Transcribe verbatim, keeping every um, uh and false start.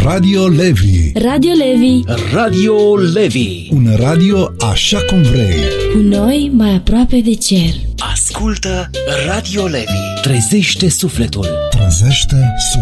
Radio Levi. Radio Levi. Radio Levi. Un radio așa cum vrei. Cu noi mai aproape de cer. Ascultă Radio Levi. Trezește sufletul. Trezește sufletul.